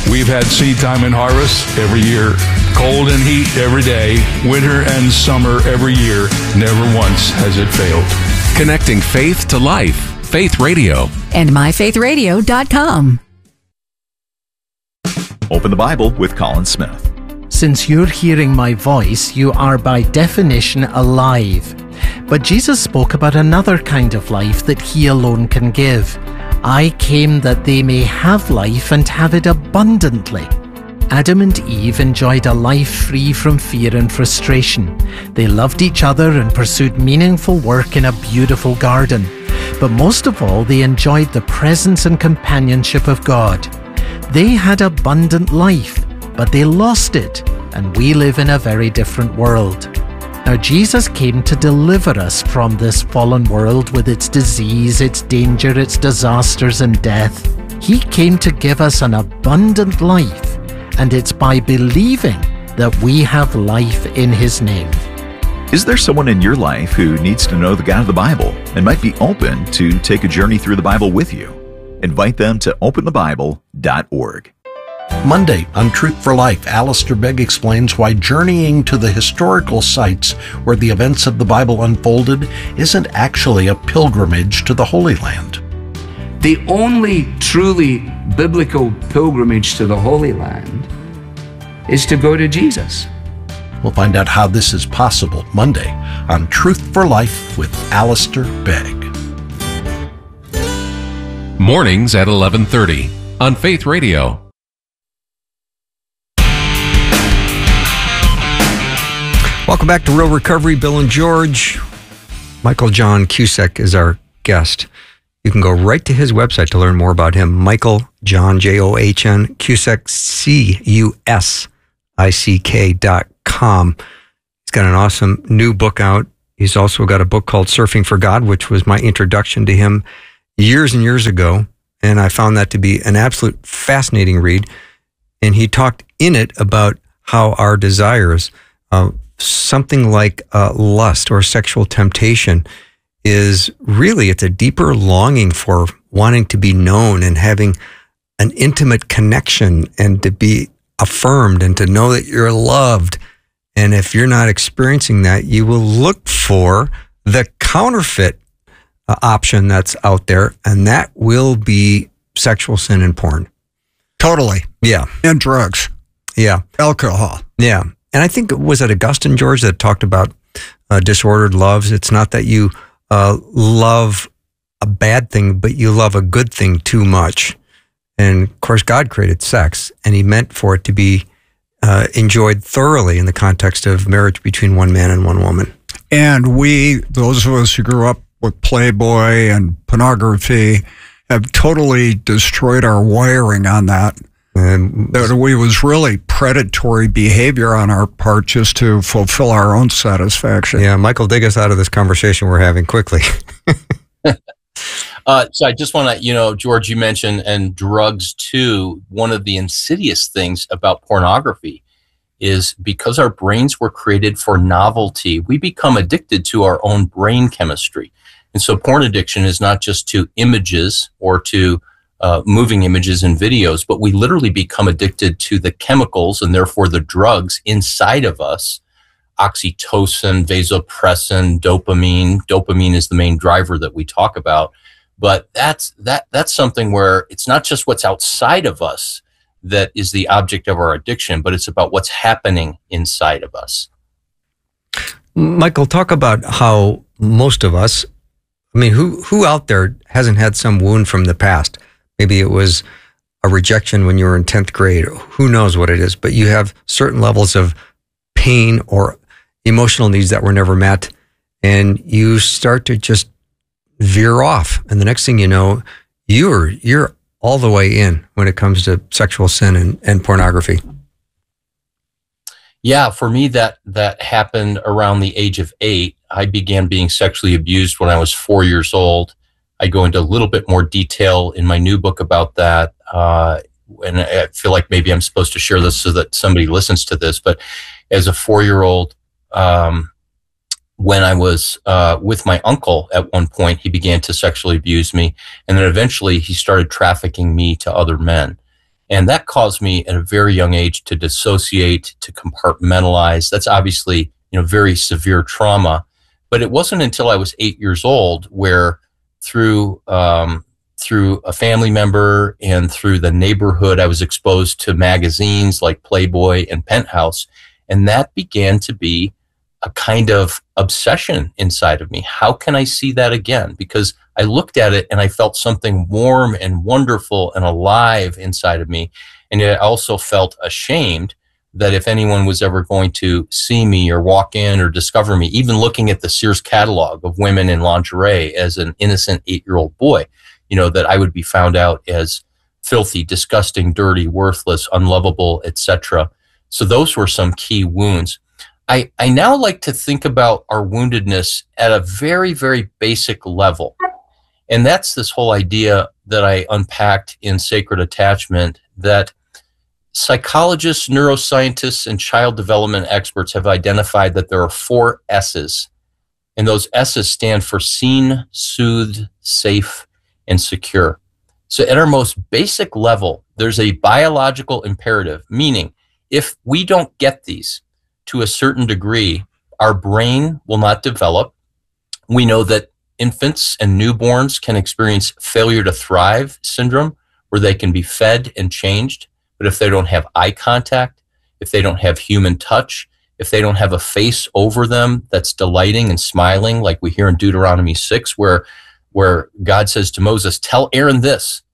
We've had seed time and harvest every year, cold and heat every day, winter and summer every year. Never once has it failed. Connecting faith to life. Faith Radio. And myfaithradio.com. Open the Bible with Colin Smith. Since you're hearing my voice, you are by definition alive. But Jesus spoke about another kind of life that he alone can give. I came that they may have life and have it abundantly. Adam and Eve enjoyed a life free from fear and frustration. They loved each other and pursued meaningful work in a beautiful garden. But most of all, they enjoyed the presence and companionship of God. They had abundant life, but they lost it, and we live in a very different world. Now, Jesus came to deliver us from this fallen world with its disease, its danger, its disasters and death. He came to give us an abundant life, and it's by believing that we have life in His name. Is there someone in your life who needs to know the God of the Bible and might be open to take a journey through the Bible with you? Invite them to openthebible.org. Monday on Truth for Life, Alistair Begg explains why journeying to the historical sites where the events of the Bible unfolded isn't actually a pilgrimage to the Holy Land. The only truly biblical pilgrimage to the Holy Land is to go to Jesus. We'll find out how this is possible Monday on Truth for Life with Alistair Begg. Mornings at 11:30 on Faith Radio. Welcome back to Real Recovery. Bill and George. Michael John Cusick is our guest. You can go right to his website to learn more about him. Michael John, John, Cusick, CUSICK.com. He's got an awesome new book out. He's also got a book called Surfing for God, which was my introduction to him years and years ago. And I found that to be an absolute fascinating read. And he talked in it about how our desires, something like lust or sexual temptation, is really, it's a deeper longing for wanting to be known and having an intimate connection and to be affirmed and to know that you're loved. And if you're not experiencing that, you will look for the counterfeit option that's out there, and that will be sexual sin and porn. Totally. Yeah. And drugs. Yeah. Alcohol. Yeah. And I think, was it Augustine, George, that talked about disordered loves? It's not that you love a bad thing, but you love a good thing too much. And of course, God created sex, and He meant for it to be enjoyed thoroughly in the context of marriage between one man and one woman. And we, those of us who grew up with Playboy and pornography, have totally destroyed our wiring on that. That we was really predatory behavior on our part just to fulfill our own satisfaction. Yeah, Michael, dig us out of this conversation we're having quickly. So I just want to, George, you mentioned, and drugs too, one of the insidious things about pornography is because our brains were created for novelty, we become addicted to our own brain chemistry. And so porn addiction is not just to images or to moving images and videos, but we literally become addicted to the chemicals and therefore the drugs inside of us. Oxytocin, vasopressin, dopamine. Dopamine is the main driver that we talk about. But that's something where it's not just what's outside of us that is the object of our addiction, but it's about what's happening inside of us. Michael, talk about how most of us, I mean, who out there hasn't had some wound from the past? Maybe it was a rejection when you were in 10th grade. Who knows what it is? But you have certain levels of pain or emotional needs that were never met, and you start to just veer off. And the next thing you know, you're all the way in when it comes to sexual sin and pornography. Yeah, for me, that happened around the age of 8. I began being sexually abused when I was 4 years old. I go into a little bit more detail in my new book about that. And I feel like maybe I'm supposed to share this so that somebody listens to this. But as a 4-year-old, when I was with my uncle at one point, he began to sexually abuse me. And then eventually he started trafficking me to other men. And that caused me at a very young age to dissociate, to compartmentalize. That's obviously, very severe trauma. But it wasn't until I was 8 years old where through a family member and through the neighborhood, I was exposed to magazines like Playboy and Penthouse. And that began to be a kind of obsession inside of me. How can I see that again? Because I looked at it and I felt something warm and wonderful and alive inside of me. And I also felt ashamed that if anyone was ever going to see me or walk in or discover me, even looking at the Sears catalog of women in lingerie as an innocent 8-year-old boy, that I would be found out as filthy, disgusting, dirty, worthless, unlovable, etc. So those were some key wounds. I now like to think about our woundedness at a very, very basic level. And that's this whole idea that I unpacked in Sacred Attachment, that psychologists, neuroscientists, and child development experts have identified that there are 4 S's. And those S's stand for seen, soothed, safe, and secure. So at our most basic level, there's a biological imperative, meaning if we don't get these to a certain degree, our brain will not develop. We know that infants and newborns can experience failure to thrive syndrome, where they can be fed and changed. But if they don't have eye contact, if they don't have human touch, if they don't have a face over them that's delighting and smiling, like we hear in Deuteronomy 6, where God says to Moses, tell Aaron this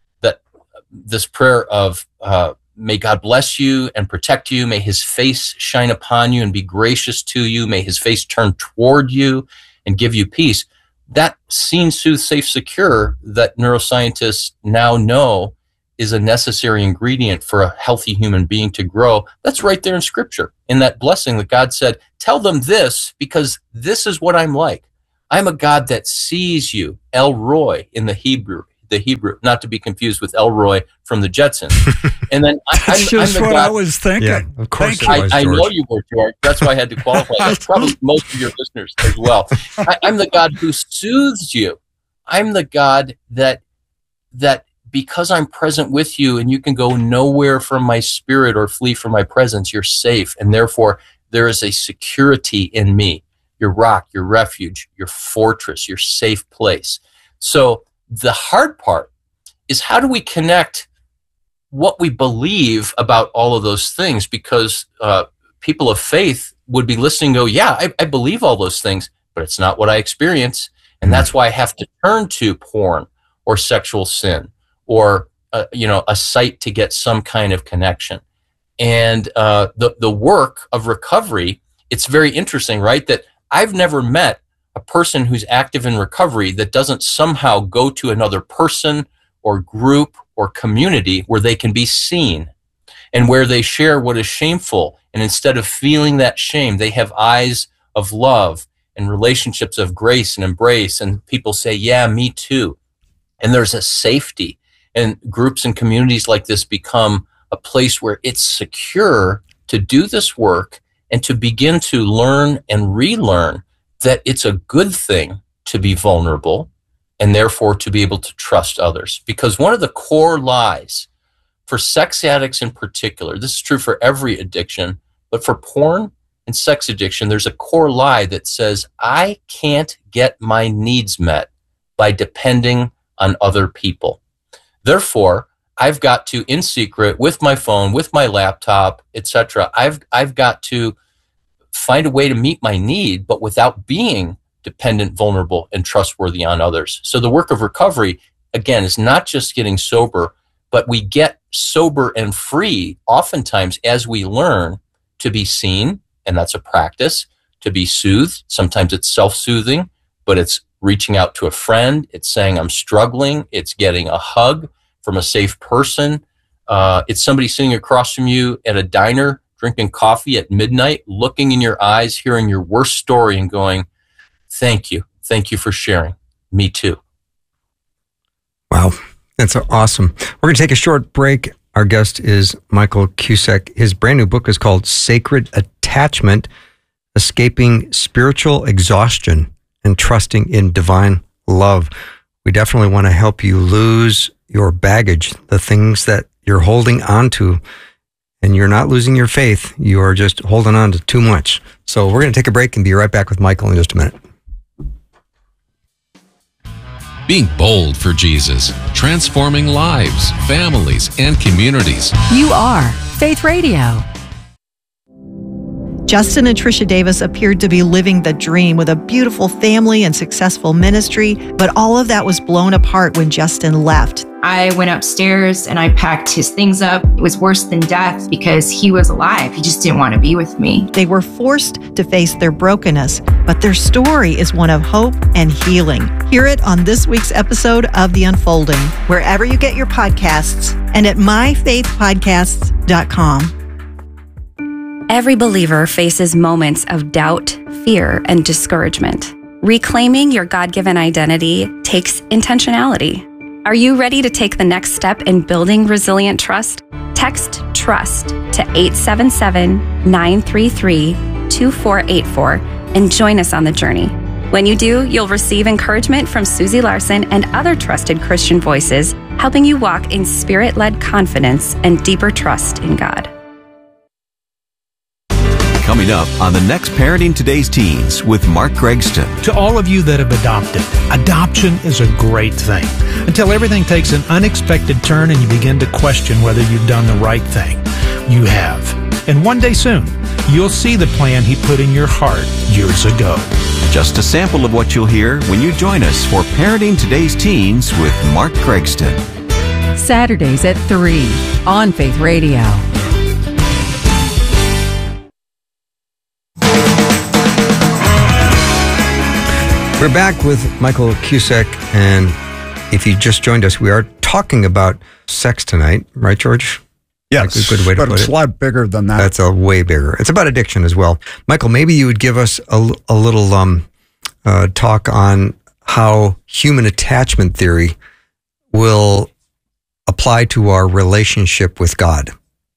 prayer of, may God bless you and protect you. May his face shine upon you and be gracious to you. May his face turn toward you and give you peace. That seen, soothed, safe, secure that neuroscientists now know is a necessary ingredient for a healthy human being to grow. That's right there in Scripture, in that blessing that God said, tell them this because this is what I'm like. I'm a God that sees you, El Roy in the Hebrew, not to be confused with Elroy from the Jetsons. And then I'm just what God, I was thinking. Yeah, of course I know you were, George. That's why I had to qualify. That's probably most of your listeners as well. I'm the God who soothes you. I'm the God that because I'm present with you and you can go nowhere from my spirit or flee from my presence, you're safe. And therefore, there is a security in me. Your rock, your refuge, your fortress, your safe place. So the hard part is how do we connect what we believe about all of those things? Because people of faith would be listening and go, yeah, I believe all those things, but it's not what I experience. And that's why I have to turn to porn or sexual sin or a site to get some kind of connection. And the work of recovery, it's very interesting, right? That I've never met a person who's active in recovery that doesn't somehow go to another person or group or community where they can be seen and where they share what is shameful. And instead of feeling that shame, they have eyes of love and relationships of grace and embrace. And people say, yeah, me too. And there's a safety. And groups and communities like this become a place where it's secure to do this work and to begin to learn and relearn that it's a good thing to be vulnerable and therefore to be able to trust others. Because one of the core lies for sex addicts in particular, this is true for every addiction, but for porn and sex addiction, there's a core lie that says, I can't get my needs met by depending on other people. Therefore, I've got to, in secret, with my phone, with my laptop, etc., I've got to find a way to meet my need, but without being dependent, vulnerable, and trustworthy on others. So the work of recovery, again, is not just getting sober, but we get sober and free oftentimes as we learn to be seen, and that's a practice, to be soothed. Sometimes it's self-soothing, but it's reaching out to a friend. It's saying, I'm struggling. It's getting a hug from a safe person. It's somebody sitting across from you at a diner, drinking coffee at midnight, looking in your eyes, hearing your worst story and going, thank you. Thank you for sharing. Me too. Wow. That's awesome. We're going to take a short break. Our guest is Michael Cusack. His brand new book is called Sacred Attachment, Escaping Spiritual Exhaustion and Trusting in Divine Love. We definitely want to help you lose your baggage, the things that you're holding on to, and you're not losing your faith. You are just holding on to too much. So we're going to take a break and be right back with Michael in just a minute. Being bold for Jesus, transforming lives, families, and communities. You are Faith Radio. Justin and Tricia Davis appeared to be living the dream with a beautiful family and successful ministry, but all of that was blown apart when Justin left. I went upstairs and I packed his things up. It was worse than death because he was alive. He just didn't want to be with me. They were forced to face their brokenness, but their story is one of hope and healing. Hear it on this week's episode of The Unfolding, wherever you get your podcasts and at myfaithpodcasts.com. Every believer faces moments of doubt, fear, and discouragement. Reclaiming your God-given identity takes intentionality. Are you ready to take the next step in building resilient trust? Text TRUST to 877-933-2484 and join us on the journey. When you do, you'll receive encouragement from Susie Larson and other trusted Christian voices, helping you walk in spirit-led confidence and deeper trust in God. Coming up on the next Parenting Today's Teens with Mark Gregston. To all of you that have adopted, adoption is a great thing until everything takes an unexpected turn and you begin to question whether you've done the right thing. You have. And one day soon, you'll see the plan He put in your heart years ago. Just a sample of what you'll hear when you join us for Parenting Today's Teens with Mark Gregston. Saturdays at 3 on Faith Radio. We're back with Michael Cusack, and if you just joined us, we are talking about sex tonight, right, George? Yes, like a good way to but put it's it. a lot bigger than that. That's a way bigger. It's about addiction as well. Michael, maybe you would give us a little talk on how human attachment theory will apply to our relationship with God.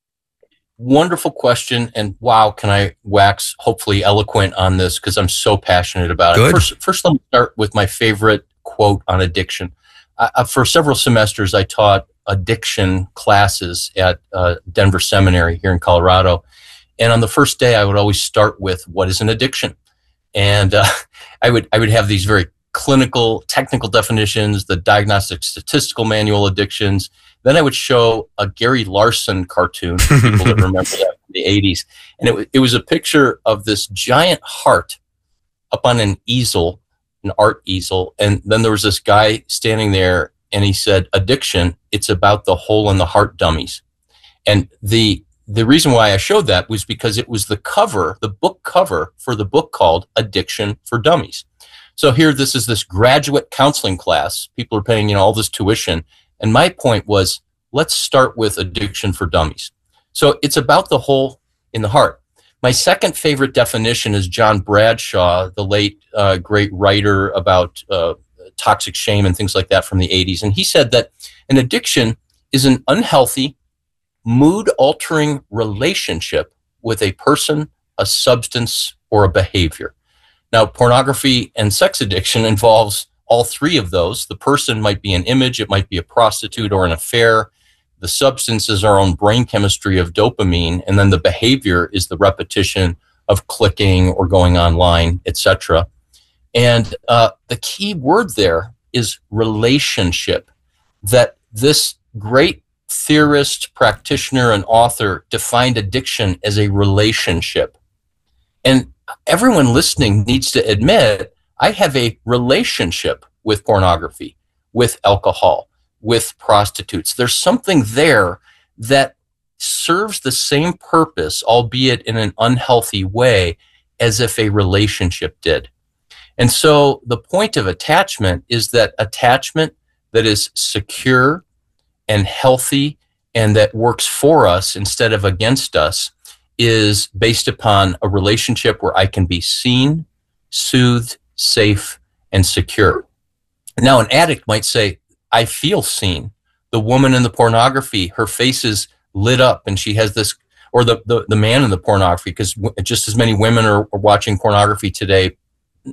Wonderful question, and wow, can I wax hopefully eloquent on this because I'm so passionate about it. First, let me start with my favorite quote on addiction. For several semesters, I taught addiction classes at Denver Seminary here in Colorado, and on the first day, I would always start with what is an addiction, and I would have these very clinical, technical definitions, the Diagnostic Statistical Manual addictions. Then I would show a Gary Larson cartoon for people that remember that from the 80s. And it was a picture of this giant heart up on an easel, an art easel. And then there was this guy standing there and he said, addiction, it's about the hole in the heart dummies. And the reason why I showed that was because it was the book cover for the book called Addiction for Dummies. So here, this is this graduate counseling class. People are paying, all this tuition. And my point was, let's start with Addiction for Dummies. So it's about the hole in the heart. My second favorite definition is John Bradshaw, the late great writer about toxic shame and things like that from the 80s. And he said that an addiction is an unhealthy, mood-altering relationship with a person, a substance, or a behavior. Now, pornography and sex addiction involves all three of those. The person might be an image, it might be a prostitute or an affair. The substance is our own brain chemistry of dopamine, and then the behavior is the repetition of clicking or going online, etc. And the key word there is relationship, that this great theorist, practitioner, and author defined addiction as a relationship. And everyone listening needs to admit, I have a relationship with pornography, with alcohol, with prostitutes. There's something there that serves the same purpose, albeit in an unhealthy way, as if a relationship did. And so the point of attachment is that attachment that is secure and healthy and that works for us instead of against us is based upon a relationship where I can be seen, soothed, safe, and secure. Now, an addict might say, I feel seen. The woman in the pornography, her face is lit up and she has this, or the man in the pornography, because just as many women are watching pornography today,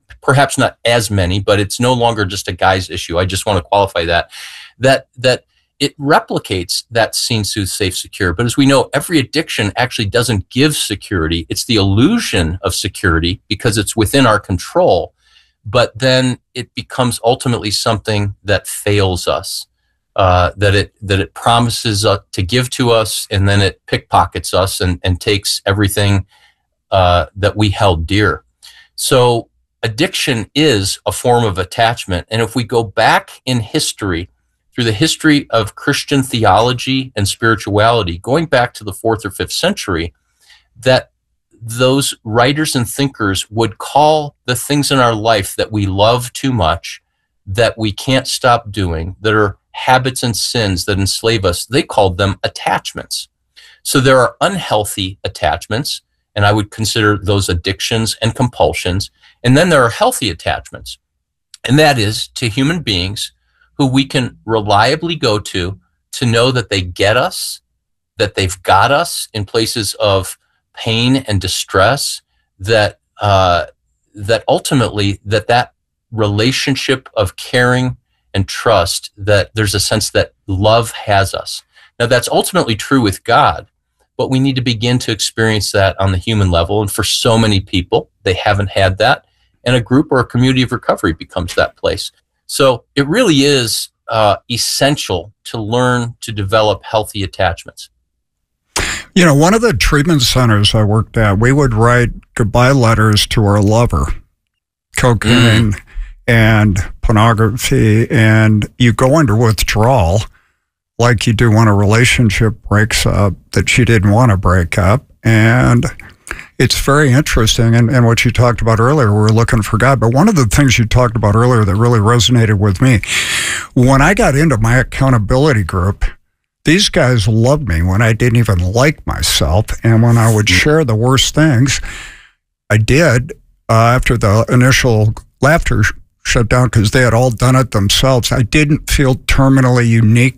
perhaps not as many, but it's no longer just a guy's issue. I just want to qualify that it replicates that seen, soothe, safe, secure. But as we know, every addiction actually doesn't give security. It's the illusion of security because it's within our control. But then it becomes ultimately something that fails us, that it promises to give to us, and then it pickpockets us and takes everything that we held dear. So addiction is a form of attachment. And if we go back in history, through the history of Christian theology and spirituality, going back to the 4th or 5th century, that those writers and thinkers would call the things in our life that we love too much, that we can't stop doing, that are habits and sins that enslave us, they called them attachments. So there are unhealthy attachments, and I would consider those addictions and compulsions. And then there are healthy attachments, and that is to human beings who we can reliably go to know that they get us, that they've got us in places of pain and distress, that ultimately that relationship of caring and trust, that there's a sense that love has us. Now that's ultimately true with God, but we need to begin to experience that on the human level. And for so many people, they haven't had that. And a group or a community of recovery becomes that place. So it really is essential to learn to develop healthy attachments. You know, one of the treatment centers I worked at, we would write goodbye letters to our lover, cocaine and pornography, and you go into withdrawal like you do when a relationship breaks up that you didn't want to break up. And it's very interesting. And what you talked about earlier, we're looking for God. But one of the things you talked about earlier that really resonated with me, when I got into my accountability group, these guys loved me when I didn't even like myself. And when I would share the worst things I did after the initial laughter shut down, because they had all done it themselves, I didn't feel terminally unique